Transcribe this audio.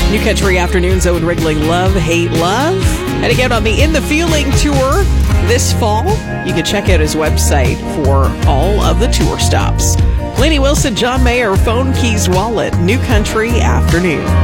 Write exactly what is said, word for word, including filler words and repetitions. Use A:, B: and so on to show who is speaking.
A: New Country Afternoons, Owen Wrigley, Love, Hate, Love. And again, on the In the Feeling tour this fall, you can check out his website for all of the tour stops. Lainey Wilson, John Mayer, Phone Keys Wallet, New Country Afternoon.